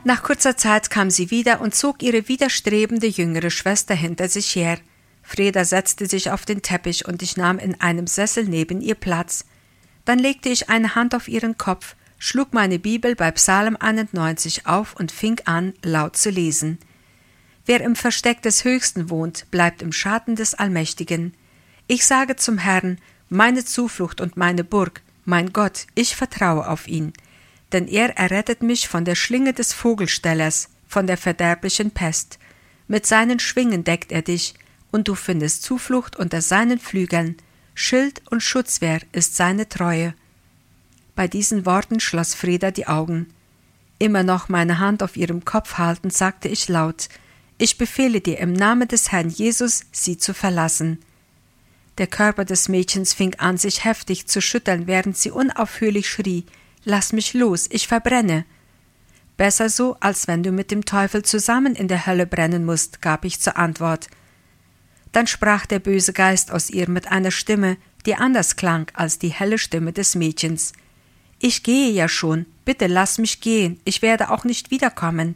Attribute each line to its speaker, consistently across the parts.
Speaker 1: Nach kurzer Zeit kam sie wieder und zog ihre widerstrebende jüngere Schwester hinter sich her. Freda setzte sich auf den Teppich und ich nahm in einem Sessel neben ihr Platz. Dann legte ich eine Hand auf ihren Kopf, schlug meine Bibel bei Psalm 91 auf und fing an, laut zu lesen. Wer im Versteck des Höchsten wohnt, bleibt im Schatten des Allmächtigen. Ich sage zum Herrn, meine Zuflucht und meine Burg, mein Gott, ich vertraue auf ihn. Denn er errettet mich von der Schlinge des Vogelstellers, von der verderblichen Pest. Mit seinen Schwingen deckt er dich, und du findest Zuflucht unter seinen Flügeln. Schild und Schutzwehr ist seine Treue. Bei diesen Worten schloss Freda die Augen. Immer noch meine Hand auf ihrem Kopf haltend, sagte ich laut, ich befehle dir im Namen des Herrn Jesus, sie zu verlassen. Der Körper des Mädchens fing an, sich heftig zu schütteln, während sie unaufhörlich schrie, »Lass mich los, ich verbrenne!« »Besser so, als wenn du mit dem Teufel zusammen in der Hölle brennen musst«, gab ich zur Antwort. Dann sprach der böse Geist aus ihr mit einer Stimme, die anders klang als die helle Stimme des Mädchens. »Ich gehe ja schon, bitte lass mich gehen, ich werde auch nicht wiederkommen.«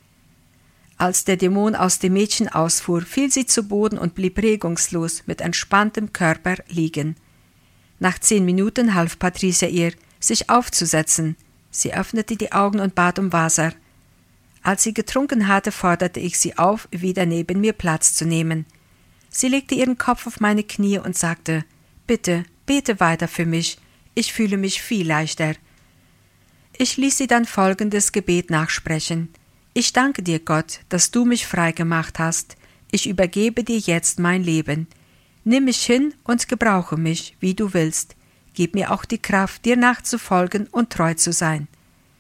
Speaker 1: Als der Dämon aus dem Mädchen ausfuhr, fiel sie zu Boden und blieb regungslos mit entspanntem Körper liegen. Nach 10 Minuten half Patricia ihr, sich aufzusetzen. Sie öffnete die Augen und bat um Wasser. Als sie getrunken hatte, forderte ich sie auf, wieder neben mir Platz zu nehmen. Sie legte ihren Kopf auf meine Knie und sagte, »Bitte, bete weiter für mich, ich fühle mich viel leichter.« Ich ließ sie dann folgendes Gebet nachsprechen. »Ich danke dir, Gott, dass du mich frei gemacht hast. Ich übergebe dir jetzt mein Leben. Nimm mich hin und gebrauche mich, wie du willst. Gib mir auch die Kraft, dir nachzufolgen und treu zu sein.«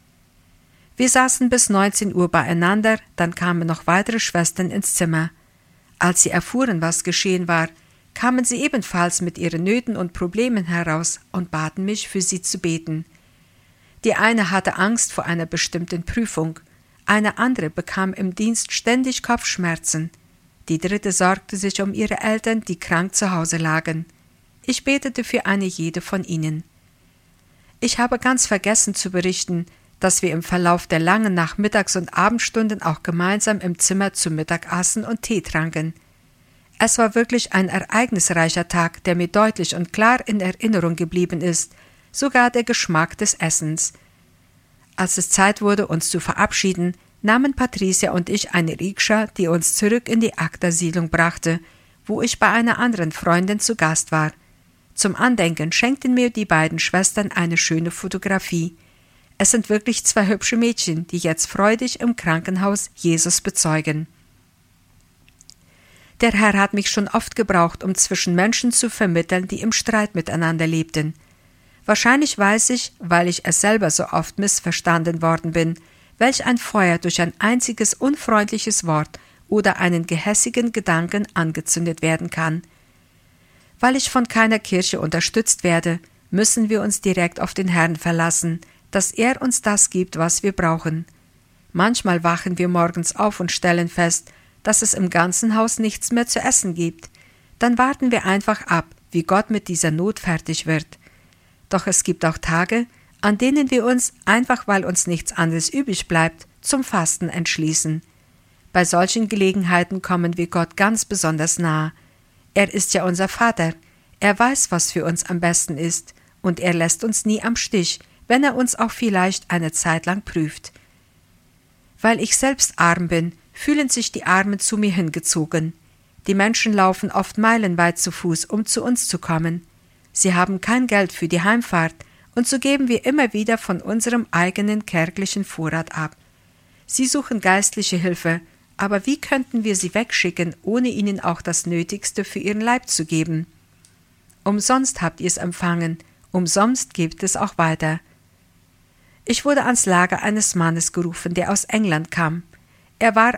Speaker 1: Wir saßen bis 19 Uhr beieinander, dann kamen noch weitere Schwestern ins Zimmer. Als sie erfuhren, was geschehen war, kamen sie ebenfalls mit ihren Nöten und Problemen heraus und baten mich, für sie zu beten. Die eine hatte Angst vor einer bestimmten Prüfung, eine andere bekam im Dienst ständig Kopfschmerzen, die dritte sorgte sich um ihre Eltern, die krank zu Hause lagen. Ich betete für eine jede von ihnen. Ich habe ganz vergessen zu berichten, dass wir im Verlauf der langen Nachmittags- und Abendstunden auch gemeinsam im Zimmer zu Mittag aßen und Tee tranken. Es war wirklich ein ereignisreicher Tag, der mir deutlich und klar in Erinnerung geblieben ist, sogar der Geschmack des Essens. Als es Zeit wurde, uns zu verabschieden, nahmen Patricia und ich eine Rikscha, die uns zurück in die Akta-Siedlung brachte, wo ich bei einer anderen Freundin zu Gast war. Zum Andenken schenkten mir die beiden Schwestern eine schöne Fotografie. Es sind wirklich 2 hübsche Mädchen, die jetzt freudig im Krankenhaus Jesus bezeugen. Der Herr hat mich schon oft gebraucht, um zwischen Menschen zu vermitteln, die im Streit miteinander lebten. Wahrscheinlich weiß ich, weil ich es selber so oft missverstanden worden bin, welch ein Feuer durch ein einziges unfreundliches Wort oder einen gehässigen Gedanken angezündet werden kann. Weil ich von keiner Kirche unterstützt werde, müssen wir uns direkt auf den Herrn verlassen, dass er uns das gibt, was wir brauchen. Manchmal wachen wir morgens auf und stellen fest, dass es im ganzen Haus nichts mehr zu essen gibt. Dann warten wir einfach ab, wie Gott mit dieser Not fertig wird. Doch es gibt auch Tage, an denen wir uns, einfach weil uns nichts anderes übrig bleibt, zum Fasten entschließen. Bei solchen Gelegenheiten kommen wir Gott ganz besonders nahe. Er ist ja unser Vater, er weiß, was für uns am besten ist, und er lässt uns nie am Stich, wenn er uns auch vielleicht eine Zeit lang prüft. Weil ich selbst arm bin, fühlen sich die Armen zu mir hingezogen. Die Menschen laufen oft meilenweit zu Fuß, um zu uns zu kommen. Sie haben kein Geld für die Heimfahrt, und so geben wir immer wieder von unserem eigenen kärglichen Vorrat ab. Sie suchen geistliche Hilfe, aber wie könnten wir sie wegschicken, ohne ihnen auch das Nötigste für ihren Leib zu geben? Umsonst habt ihr es empfangen, umsonst gebt es auch weiter. Ich wurde ans Lager eines Mannes gerufen, der aus England kam. Er war